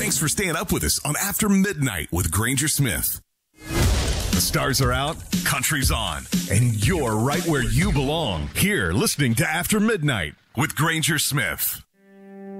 Thanks for staying up with us on After Midnight with Granger Smith. The stars are out, country's on, and you're right where you belong. Here, listening to After Midnight with Granger Smith.